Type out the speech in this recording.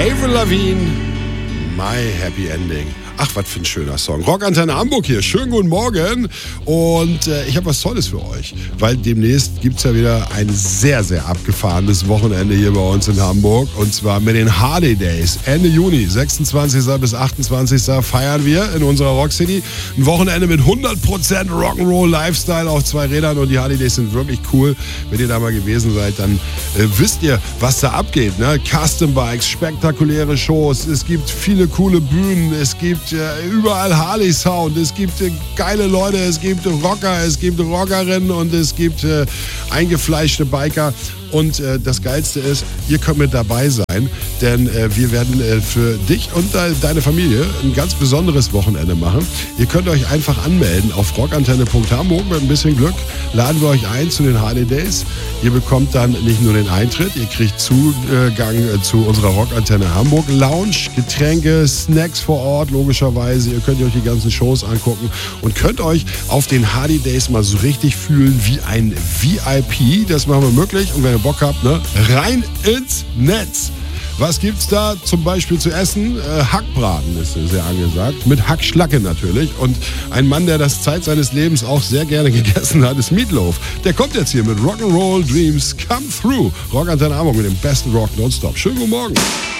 Avril Lavigne, My Happy Ending. Ach, was für ein schöner Song. Rockantenne Hamburg hier. Schönen guten Morgen. Und ich habe was Tolles für euch. Weil demnächst gibt es ja wieder ein sehr, sehr abgefahrenes Wochenende hier bei uns in Hamburg. Und zwar mit den Hardy Days. Ende Juni, 26. bis 28. feiern wir in unserer Rockcity. Ein Wochenende mit 100% Rock'n'Roll Lifestyle auf 2 Rädern. Und die Hardy Days sind wirklich cool. Wenn ihr da mal gewesen seid, dann wisst ihr, was da abgeht. Ne? Custom Bikes, spektakuläre Shows. Es gibt viele coole Bühnen. Es gibt überall Harley-Sound, es gibt geile Leute, es gibt Rocker, es gibt Rockerinnen und es gibt eingefleischte Biker. Und das Geilste ist, ihr könnt mit dabei sein, denn wir werden für dich und deine Familie ein ganz besonderes Wochenende machen. Ihr könnt euch einfach anmelden auf rockantenne.hamburg. Mit ein bisschen Glück laden wir euch ein zu den Hardy Days. Ihr bekommt dann nicht nur den Eintritt, ihr kriegt Zugang zu unserer Rockantenne Hamburg Lounge, Getränke, Snacks vor Ort, logischerweise. Ihr könnt euch die ganzen Shows angucken und könnt euch auf den Hardy Days mal so richtig fühlen wie ein VIP. Das machen wir möglich. Und wenn ihr Bock habt, ne, rein ins Netz. Was gibt's da zum Beispiel zu essen? Hackbraten ist sehr angesagt, mit Hackschlacke natürlich. Und ein Mann, der das Zeit seines Lebens auch sehr gerne gegessen hat, ist Meatloaf. Der kommt jetzt hier mit Rock'n'Roll Dreams Come Through. Rockantenne Hamburg mit dem besten Rock nonstop. Schönen guten Morgen.